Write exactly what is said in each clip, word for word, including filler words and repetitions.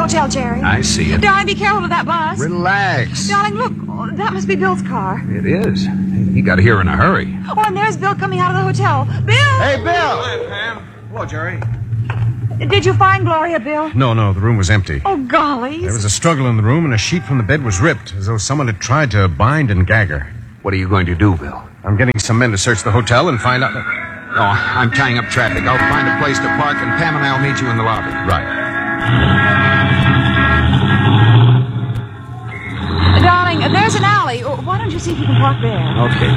hotel, Jerry. I see it. Darling, be careful of that bus. Relax. Darling, look. Oh, that must be Bill's car. It is. He got here in a hurry. Oh, and there's Bill coming out of the hotel. Bill! Hey, Bill! Hi, Pam. Hello, Jerry. Did you find Gloria, Bill? No, no, the room was empty. Oh, golly. There was a struggle in the room, and a sheet from the bed was ripped, as though someone had tried to bind and gag her. What are you going to do, Bill? I'm getting some men to search the hotel and find out... Oh, I'm tying up traffic. I'll find a place to park, and Pam and I'll meet you in the lobby. Right. Darling, there's an alley. Oh, why don't you see if you can park there? Okay.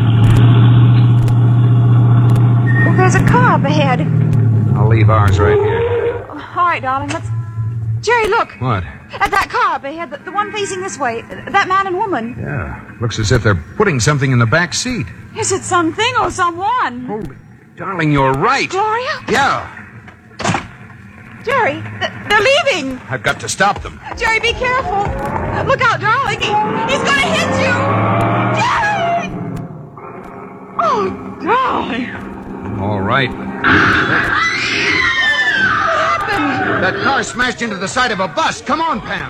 Oh, there's a car up ahead. I'll leave ours right here. All right, darling, let's... Jerry, look. What? At that car up ahead, the, the one facing this way. That man and woman. Yeah. Looks as if they're putting something in the back seat. Is it something or someone? Holy... Darling, you're right. Gloria? Yeah. Jerry, th- they're leaving. I've got to stop them. Jerry, be careful. Look out, darling. He, he's going to hit you. Jerry! Oh, darling. All right. What happened? That car smashed into the side of a bus. Come on, Pam.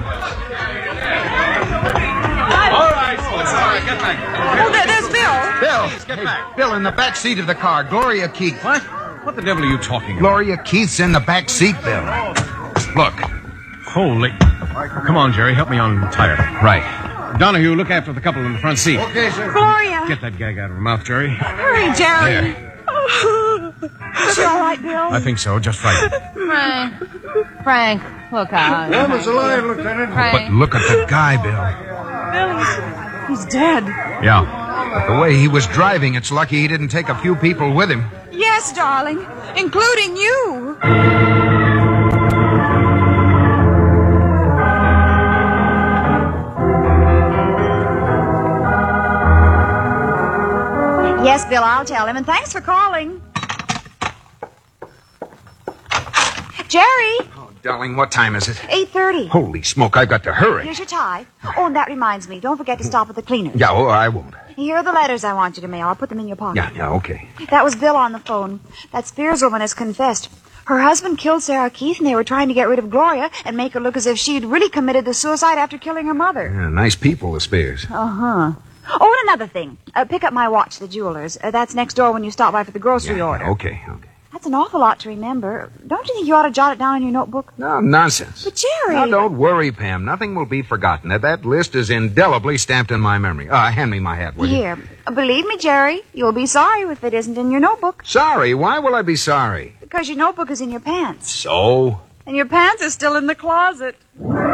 All right, folks, all right, get back. Oh, there, there's Bill. Bill. Get Hey, back. Bill, in the back seat of the car. Gloria Keith. What? What the devil are you talking about? Gloria Keith's in the back seat, Bill. Look. Holy... Come on, Jerry, help me untie her. Right. Donahue, look after the couple in the front seat. Okay, sir. Gloria. Get that gag out of her mouth, Jerry. Hurry, Jerry. There. Is she all right, Bill? I think so, just right. Frank. Frank, look out. Elmer's alive, Lieutenant. Frank. But look at the guy, Bill. Bill, he's, he's dead. Yeah. But the way he was driving, it's lucky he didn't take a few people with him. Yes, darling, including you. Yes, Bill, I'll tell him, and thanks for calling. Jerry, Oh, darling, what time is it? eight thirty. Holy smoke, I've got to hurry. Here's your tie. Oh, and that reminds me, don't forget to stop at the cleaner. Yeah, oh, I won't. Here are the letters I want you to mail. I'll put them in your pocket. Yeah, yeah, okay. That was Bill on the phone. That Spears woman has confessed. Her husband killed Sarah Keith, and they were trying to get rid of Gloria and make her look as if she had really committed the suicide after killing her mother. Yeah, nice people, the Spears. Uh-huh. Oh, and another thing. Uh, pick up my watch, the jeweler's. Uh, that's next door when you stop by for the grocery Yeah, order. okay, okay. That's an awful lot to remember. Don't you think you ought to jot it down in your notebook? No, nonsense. But, Jerry... Now, don't worry, Pam. Nothing will be forgotten. That, that list is indelibly stamped in my memory. Uh, hand me my hat, will you? Here. Uh, believe me, Jerry, you'll be sorry if it isn't in your notebook. Sorry? Why will I be sorry? Because your notebook is in your pants. So? And your pants are still in the closet.